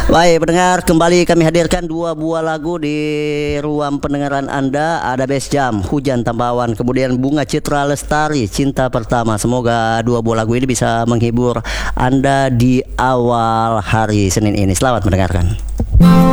Baik, pendengar, kembali kami hadirkan dua buah lagu di ruang pendengaran Anda. Ada Best Jam, Hujan Tanpa Awan, kemudian Bunga Citra Lestari, Cinta Pertama. Semoga dua buah lagu ini bisa menghibur Anda di awal hari Senin ini. Selamat mendengarkan.